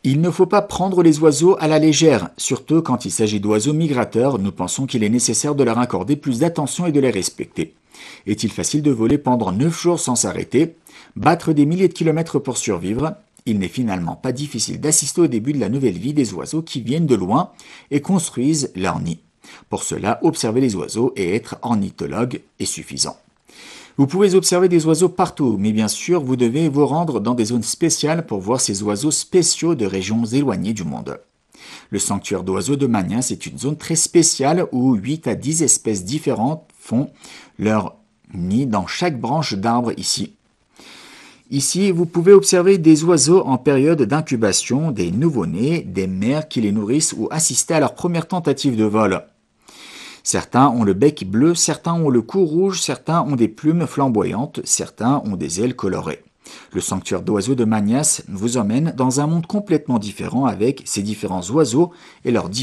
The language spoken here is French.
Il ne faut pas prendre les oiseaux à la légère, surtout quand il s'agit d'oiseaux migrateurs, nous pensons qu'il est nécessaire de leur accorder plus d'attention et de les respecter. Est-il facile de voler pendant 9 jours sans s'arrêter, battre des milliers de kilomètres pour survivre? Il n'est finalement pas difficile d'assister au début de la nouvelle vie des oiseaux qui viennent de loin et construisent leur nid. Pour cela, observer les oiseaux et être ornithologue est suffisant. Vous pouvez observer des oiseaux partout, mais bien sûr, vous devez vous rendre dans des zones spéciales pour voir ces oiseaux spéciaux de régions éloignées du monde. Le sanctuaire d'oiseaux de Magnens est une zone très spéciale où 8 à 10 espèces différentes font leur nid dans chaque branche d'arbre ici. Ici, vous pouvez observer des oiseaux en période d'incubation, des nouveau-nés, des mères qui les nourrissent ou assister à leur première tentative de vol. Certains ont le bec bleu, certains ont le cou rouge, certains ont des plumes flamboyantes, certains ont des ailes colorées. Le sanctuaire d'oiseaux de Magnens vous emmène dans un monde complètement différent avec ses différents oiseaux et leurs différents